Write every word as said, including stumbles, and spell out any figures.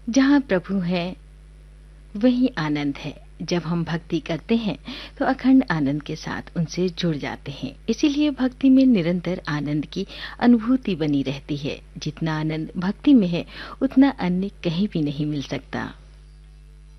जहाँ प्रभु है वहीं आनंद है। जब हम भक्ति करते हैं तो अखंड आनंद के साथ उनसे जुड़ जाते हैं। इसीलिए भक्ति में निरंतर आनंद की अनुभूति बनी रहती है। जितना आनंद भक्ति में है उतना अन्य कहीं भी नहीं मिल सकता।